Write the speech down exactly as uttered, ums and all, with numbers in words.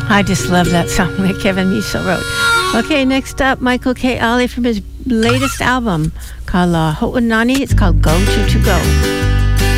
I just love that song that Kevin Miso wrote. Okay, next up, Michael K. Ali from his latest album called uh, Ho'ounani. It's called Go To To Go.